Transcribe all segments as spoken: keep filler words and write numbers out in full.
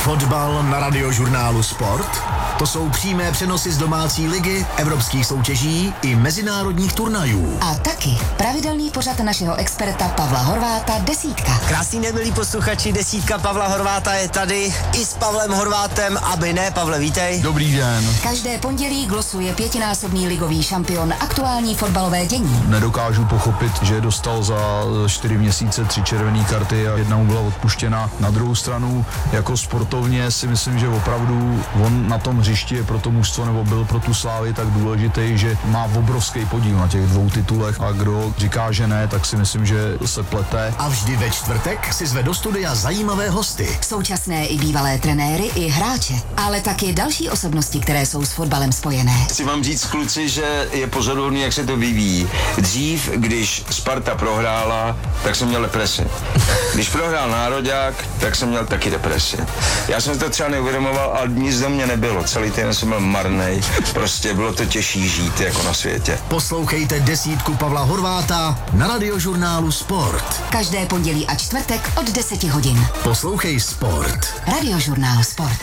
Fotbal na Radiožurnálu Sport? To jsou přímé přenosy z domácí ligy, evropských soutěží i mezinárodních turnajů. A taky pravidelný pořad našeho experta Pavla Horváta Desítka. Krásný den, milí posluchači, Desítka Pavla Horváta je tady i s Pavlem Horvátem, aby ne. Pavle, vítej. Dobrý den. Každé pondělí glosuje pětinásobný ligový šampion aktuální fotbalové dění. Nedokážu pochopit, že dostal za čtyři měsíce tři červené karty a jedna mu byla odpuštěna. Na druhou stranu, jako sportovně si myslím, že opravdu on na tom hřišti je pro to mužstvo nebo byl pro tu Slávy tak důležitý, že má obrovský podíl na těch dvou titulech a kdo říká, že ne, tak si myslím, že se plete. A vždy ve čtvrtek si zve do studia zajímavé hosty. Současné i bývalé trenéry i hráče, ale taky další osobnosti, které jsou s fotbalem spojené. Chci vám říct, kluci, že je pozoruhodný, jak se to vyvíjí. Dřív, když Sparta prohrála, tak jsem měl depresi. Když prohrál Nároďák, tak jsem měl taky depresi. Já jsem to třeba neuvědomoval, ale nic do mě nebylo. Celý týden jsem byl marnej. Prostě bylo to těžší žít jako na světě. Poslouchejte Desítku Pavla Horváta na Radiožurnálu Sport. Každé pondělí a čtvrtek od deseti hodin. Poslouchej Sport. Radiožurnál Sport.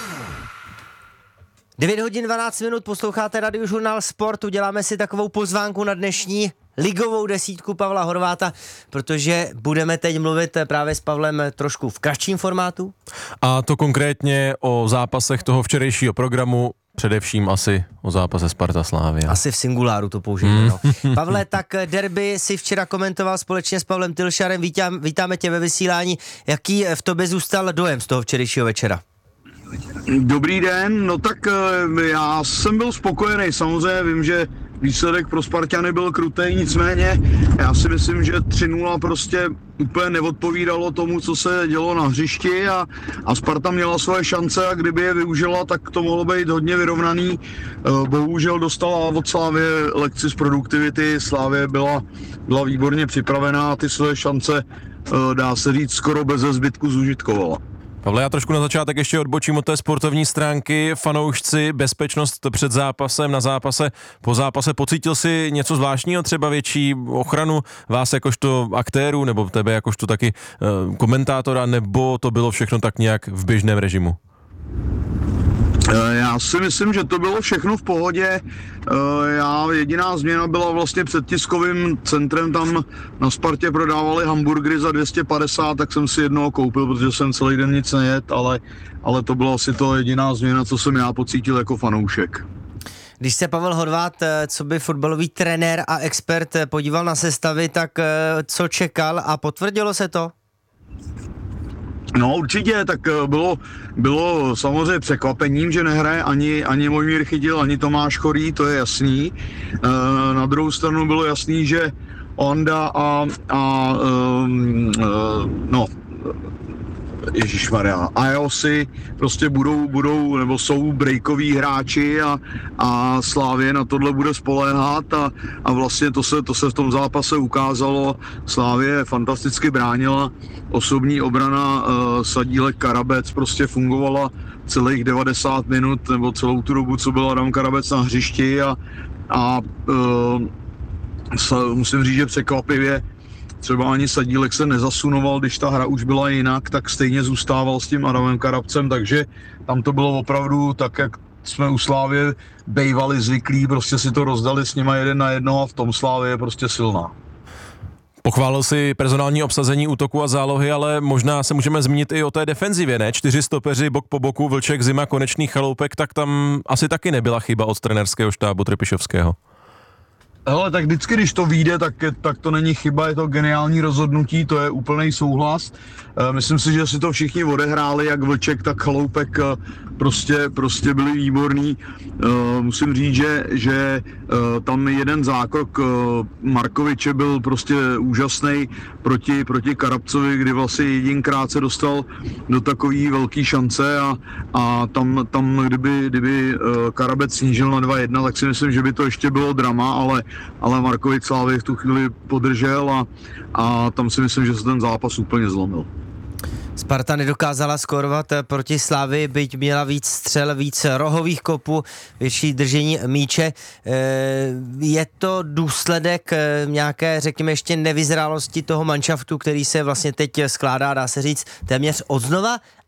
devět hodin dvanáct minut, posloucháte Radiožurnál Sport, uděláme si takovou pozvánku na dnešní ligovou desítku Pavla Horváta, protože budeme teď mluvit právě s Pavlem trošku v kratším formátu. A to konkrétně o zápasech toho včerejšího programu, především asi o zápase Sparta Slavia. Asi v singuláru to použijeme, no. Pavle, tak derby si včera komentoval společně s Pavlem Tylšarem, Vítám, vítáme tě ve vysílání. Jaký v tobě zůstal dojem z toho včerejšího večera? Dobrý den, no tak já jsem byl spokojený, samozřejmě vím, že výsledek pro Sparťany byl krutej, nicméně já si myslím, že tři nula prostě úplně neodpovídalo tomu, co se dělo na hřišti a, a Sparta měla svoje šance a kdyby je využila, tak to mohlo být hodně vyrovnaný. Bohužel dostala od Slávy lekci z produktivity, Slávě byla, byla výborně připravená a ty své šance, dá se říct, skoro bez zbytku zužitkovala. Pavle, já trošku na začátek ještě odbočím od té sportovní stránky. Fanoušci, bezpečnost před zápasem, na zápase, po zápase. Pocítil jsi něco zvláštního, třeba větší ochranu vás jakožto aktérů, nebo tebe jakožto taky uh, komentátora, nebo to bylo všechno tak nějak v běžném režimu? Já si myslím, že to bylo všechno v pohodě. Já, jediná změna byla vlastně před tiskovým centrem, tam na Spartě prodávali hamburgery za dvě stě padesát, tak jsem si jednoho koupil, protože jsem celý den nic nejet, ale, ale to byla asi to jediná změna, co jsem já pocítil jako fanoušek. Když se Pavel Horvát, co by fotbalový trenér a expert, podíval na sestavy, tak co čekal a potvrdilo se to? No určitě, tak bylo, bylo samozřejmě překvapením, že nehraje ani, ani Mojmír Chytil, ani Tomáš Chorý, to je jasný. E, na druhou stranu bylo jasný, že Onda a, a um, no, ježišmarja, Ajosi prostě budou, budou nebo jsou breakoví hráči a, a Slávě na tohle bude spoléhat a, a vlastně to se, to se v tom zápase ukázalo. Slávě fantasticky bránila, osobní obrana uh, Sadílek Karabec prostě fungovala celých devadesát minut nebo celou tu dobu, co byl Adam Karabec na hřišti a, a uh, musím říct, že překvapivě třeba ani Sadílek se nezasunoval, když ta hra už byla jinak, tak stejně zůstával s tím Adamem Karabcem, takže tam to bylo opravdu tak, jak jsme u Slávy bejvali zvyklí, prostě si to rozdali s nima jeden na jedno a v tom Slávě je prostě silná. Pochválil si personální obsazení útoku a zálohy, ale možná se můžeme zmínit i o té defenzivě, ne? Čtyři stopeři bok po boku, Vlček, Zima, Konečný, Chaloupek, tak tam asi taky nebyla chyba od trenérského štábu Trpišovského. Hele, tak vždycky, když to vyjde, tak, tak to není chyba, je to geniální rozhodnutí, to je úplný souhlas. Myslím si, že si to všichni odehráli, jak Vlček, tak Chaloupek prostě, prostě byli výborní. Musím říct, že, že tam jeden zákrok Markoviče byl prostě úžasný proti, proti Karabcovi, kdy vlastně jedinkrát se dostal do takové velké šance a, a tam, tam kdyby, kdyby Karabec snížil na dva jedna, tak si myslím, že by to ještě bylo drama, ale ale Markovič Slávy v tu chvíli podržel a, a tam si myslím, že se ten zápas úplně zlomil. Sparta nedokázala skórovat proti Slavii, byť měla víc střel, víc rohových kopů, větší držení míče. Je to důsledek nějaké, řekněme, ještě nevyzrálosti toho manšaftu, který se vlastně teď skládá, dá se říct, téměř odznova,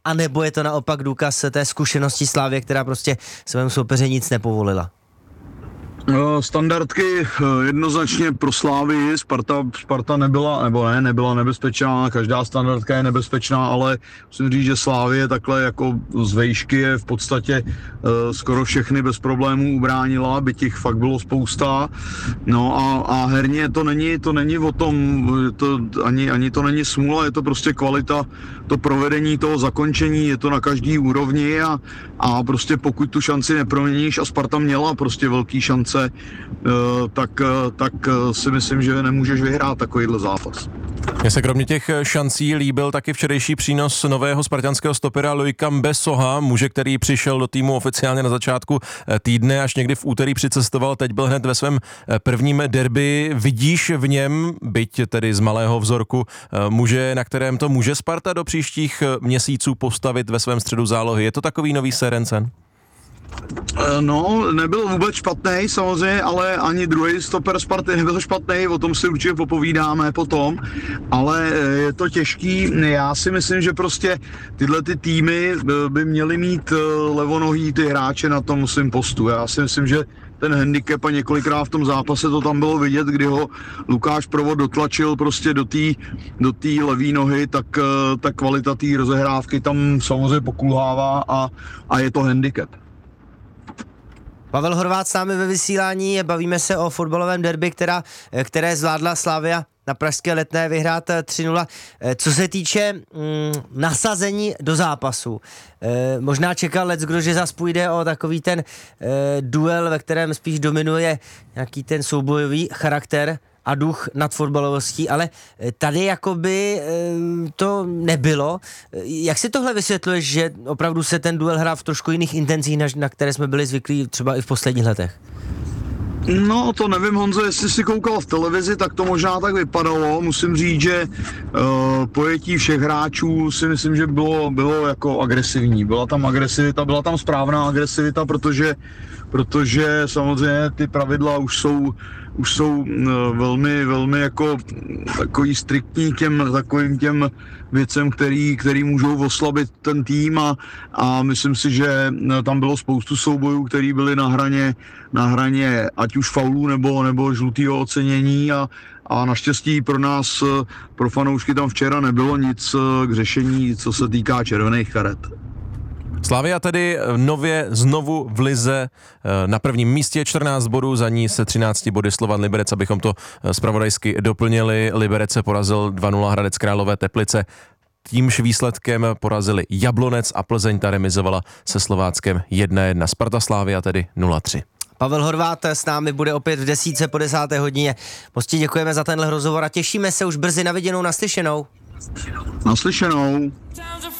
anebo je to naopak důkaz té zkušenosti Slávie, která prostě svému soupeři nic nepovolila? Standardky jednoznačně pro Slávii, Sparta, Sparta nebyla, nebo ne, nebyla nebezpečná, každá standardka je nebezpečná, ale musím říct, že Slávie takhle jako z vejšky je v podstatě uh, skoro všechny bez problémů ubránila, by těch fakt bylo spousta. No a, a herně to není, to není o tom, to ani, ani to není smůla, je to prostě kvalita, to provedení toho zakončení, je to na každý úrovni a, a prostě pokud tu šanci neproměníš a Sparta měla prostě velký šance, tak, tak si myslím, že nemůžeš vyhrát takovýhle zápas. Mně se kromě těch šancí líbil taky včerejší přínos nového spartanského stopera Loika Mbesoha, muže, který přišel do týmu oficiálně na začátku týdne, až někdy v úterý přicestoval, teď byl hned ve svém prvním derby. Vidíš v něm, byť tedy z malého vzorku, muže, na kterém to může Sparta do příštích měsíců postavit ve svém středu zálohy? Je to takový nový Serencen? No, nebyl vůbec špatný samozřejmě, ale ani druhý stoper Sparty nebyl špatný, o tom si určitě popovídáme potom, ale je to těžký. Já si myslím, že prostě tyhle ty týmy by měly mít levonohý ty hráče na tom svým postu. Já si myslím, že ten handicap a několikrát v tom zápase to tam bylo vidět, kdy ho Lukáš Provod dotlačil prostě do té do té levý nohy, tak ta kvalita té rozehrávky tam samozřejmě pokulhává a, a je to handicap. Pavel Horváth s námi ve vysílání, bavíme se o fotbalovém derby, která, které zvládla Slavia na pražské Letné vyhrát tři nula. Co se týče mm, nasazení do zápasu, e, možná čekal leckdo, že zas půjde o takový ten e, duel, ve kterém spíš dominuje nějaký ten soubojový charakter a duch nad fotbalovostí, ale tady jakoby to nebylo. Jak si tohle vysvětluješ, že opravdu se ten duel hrál v trošku jiných intencích, na které jsme byli zvyklí třeba i v posledních letech? No, to nevím, Honzo, jestli jsi koukal v televizi, tak to možná tak vypadalo. Musím říct, že uh, pojetí všech hráčů si myslím, že bylo, bylo jako agresivní. Byla tam agresivita, byla tam správná agresivita, protože, protože samozřejmě ty pravidla už jsou už jsou uh, velmi, velmi jako takový striktní těm takovým těm věcem, který, který můžou oslabit ten tým a, a myslím si, že tam bylo spoustu soubojů, který byly na hraně, na hraně ať už faulů nebo, nebo žlutého ocenění a, a naštěstí pro nás, pro fanoušky tam včera nebylo nic k řešení, co se týká červených karet. Slavia tedy nově znovu v lize na prvním místě, čtrnáct bodů, za ní se třinácti body Slovan Liberec, abychom to zpravodajsky doplnili. Liberec se porazil dva nula Hradec Králové Teplice, tímž výsledkem porazili Jablonec a Plzeň ta remizovala se Slováckem jedna jedna. Sparta Slavia tedy nula tři. Pavel Horváth s námi bude opět v desítce po desáté hodině. Moc ti děkujeme za tenhle rozhovor a těšíme se už brzy na viděnou, naslyšenou. Naslyšenou.